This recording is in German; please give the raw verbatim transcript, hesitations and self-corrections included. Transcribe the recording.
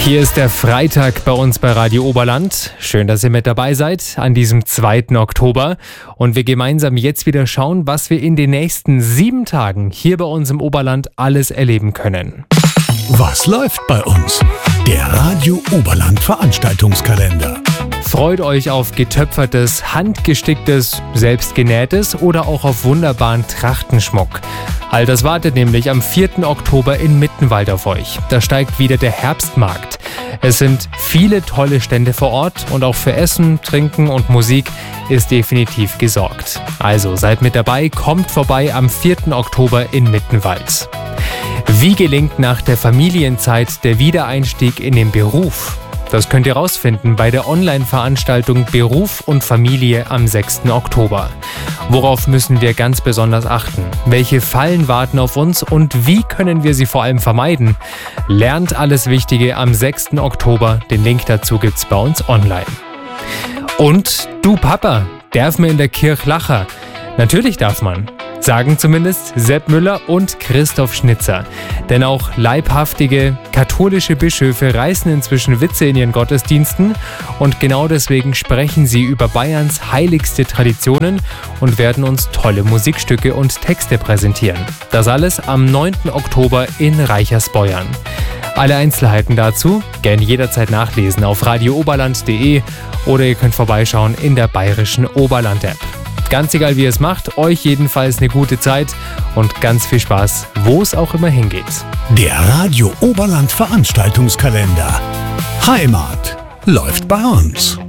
Hier ist der Freitag bei uns bei Radio Oberland. Schön, dass ihr mit dabei seid an diesem zweiten Oktober und wir gemeinsam jetzt wieder schauen, was wir in den nächsten sieben Tagen hier bei uns im Oberland alles erleben können. Was läuft bei uns? Der Radio Oberland Veranstaltungskalender. Freut euch auf getöpfertes, handgesticktes, selbstgenähtes oder auch auf wunderbaren Trachtenschmuck. All das wartet nämlich am vierten Oktober in Mittenwald auf euch. Da steigt wieder der Herbstmarkt. Es sind viele tolle Stände vor Ort und auch für Essen, Trinken und Musik ist definitiv gesorgt. Also seid mit dabei, kommt vorbei am vierten Oktober in Mittenwald. Wie gelingt nach der Familienzeit der Wiedereinstieg in den Beruf? Das könnt ihr rausfinden bei der Online-Veranstaltung Beruf und Familie am sechsten Oktober. Worauf müssen wir ganz besonders achten? Welche Fallen warten auf uns und wie können wir sie vor allem vermeiden? Lernt alles Wichtige am sechsten Oktober. Den Link dazu gibt's bei uns online. Und du Papa, darf man in der Kirche lachen? Natürlich darf man. Sagen zumindest Sepp Müller und Christoph Schnitzer. Denn auch leibhaftige katholische Bischöfe reißen inzwischen Witze in ihren Gottesdiensten und genau deswegen sprechen sie über Bayerns heiligste Traditionen und werden uns tolle Musikstücke und Texte präsentieren. Das alles am neunten Oktober in Reichersbeuern. Alle Einzelheiten dazu gerne jederzeit nachlesen auf radio oberland punkt de oder ihr könnt vorbeischauen in der bayerischen Oberland-App. Ganz egal, wie ihr es macht, euch jedenfalls eine gute Zeit und ganz viel Spaß, wo es auch immer hingeht. Der Radio Oberland Veranstaltungskalender. Heimat läuft bei uns.